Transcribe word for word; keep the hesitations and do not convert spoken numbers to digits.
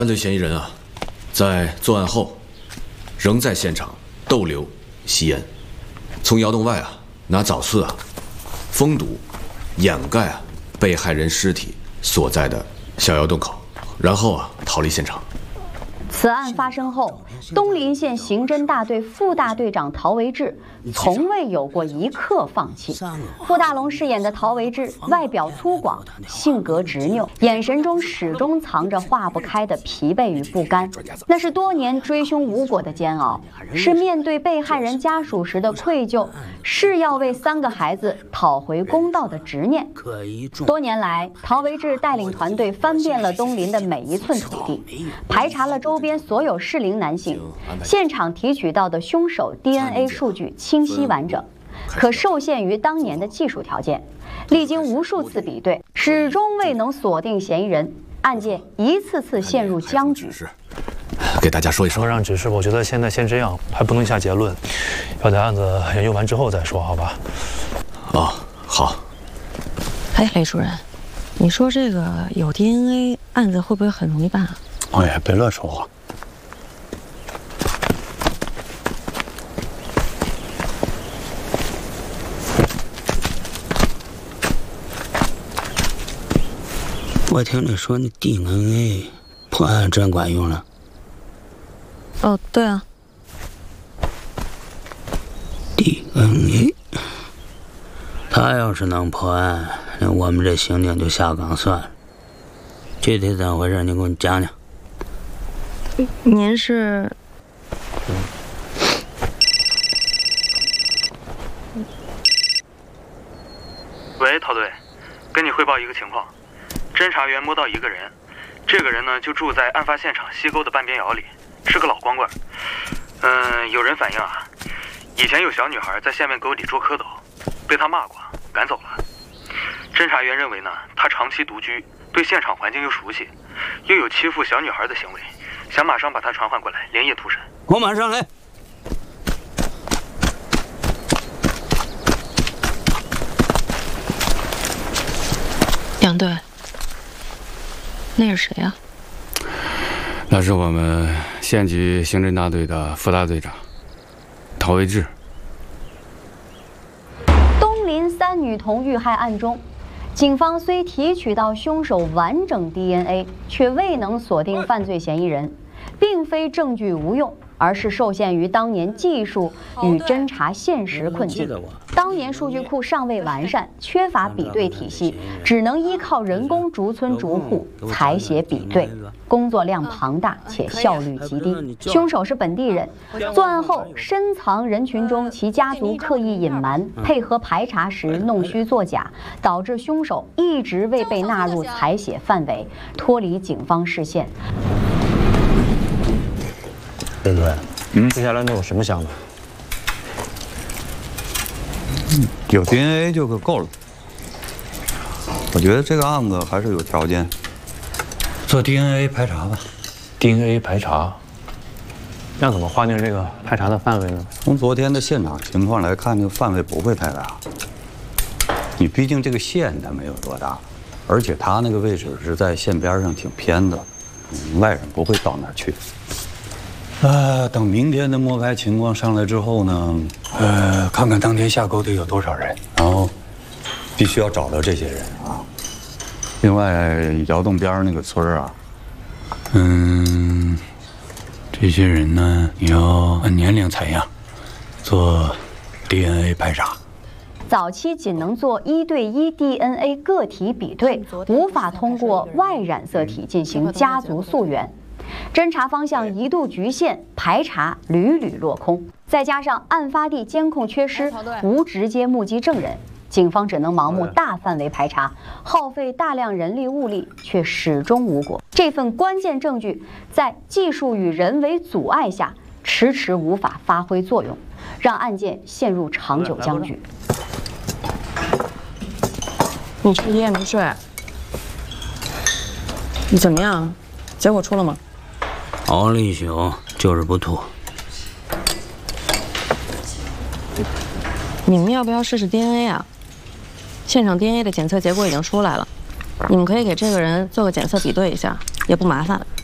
犯罪嫌疑人啊，在作案后仍在现场逗留吸烟，从窑洞外啊拿枣刺啊封堵掩盖啊被害人尸体所在的小窑洞口，然后啊逃离现场。 此案发生后，东临县刑侦大队副大队长陶维志从未有过一刻放弃。傅大龙饰演的陶维志，外表粗犷，性格执拗，眼神中始终藏着化不开的疲惫与不甘。那是多年追凶无果的煎熬，是面对被害人家属时的愧疚，是要为三个孩子讨回公道的执念。多年来，陶维志带领团队翻遍了东临的每一寸土地，排查了周边 所有适龄男性，现场提取到的凶手 D N A 数据清晰完整，可受限于当年的技术条件，历经无数次比对，始终未能锁定嫌疑人，案件一次次陷入僵局。 给大家说一说， 让指示，我觉得现在先这样，还不能下结论，要等案子研究完之后再说，好吧？ 哦，好。 哎，雷主任，你说这个有 D N A 案子会不会很容易办啊？ 哎呀，别乱说话。 我听你说那 D N A 破案真管用了。 哦，对啊。 D N A， 他要是能破案，那我们这刑警就下岗算了。具体怎么回事，你给我讲讲。 您是？ 喂，陶队，跟你汇报一个情况。 侦查员摸到一个人，这个人呢就住在案发现场西沟的半边窑里，是个老光棍。嗯，有人反映啊，以前有小女孩在下面沟里捉蝌蚪，被他骂过，赶走了。侦查员认为呢，他长期独居，对现场环境又熟悉，又有欺负小女孩的行为，想马上把他传唤过来，连夜突审。 我马上来。 杨队，那是谁呀？ 那是我们县级刑侦大队的副大队长陶维志。 东临三女童遇害案中，警方虽提取到凶手完整 D N A， 却未能锁定犯罪嫌疑人，并非证据无用，而是受限于当年技术与侦查现实困境。当年数据库尚未完善，缺乏比对体系，只能依靠人工逐村逐户采写比对，工作量庞大且效率极低。凶手是本地人，作案后深藏人群中，其家族刻意隐瞒，配合排查时弄虚作假，导致凶手一直未被纳入采写范围，脱离警方视线。 雷主任，嗯，接下来你有什么想法？ 有 D N A 就够了。我觉得这个案子还是有条件做 D N A 排查吧。 D N A 排查，那怎么划定这个排查的范围呢？ 从昨天的现场情况来看，这个范围不会太大。你毕竟这个县它没有多大，而且它那个位置是在县边上，挺偏的，嗯、外人不会到那儿去。 呃，等明天的摸排情况上来之后呢，呃，看看当天下沟得有多少人，然后必须要找到这些人啊。另外，窑洞边那个村儿啊，嗯，这些人呢，你要按年龄采样，做 D N A 排查。 早期仅能做一对一 D N A 个体比对，无法通过外染色体进行家族溯源。 侦查方向一度局限，排查屡屡落空，再加上案发地监控缺失，无直接目击证人，警方只能盲目大范围排查，耗费大量人力物力，却始终无果。这份关键证据在技术与人为阻碍下，迟迟无法发挥作用，让案件陷入长久僵局。 你这一夜没睡？你怎么样？结果出了吗？ 熬了一宿，就是不吐。 你们要不要试试 D N A 啊？现场 D N A 的检测结果已经出来了，你们可以给这个人做个检测比对一下，也不麻烦。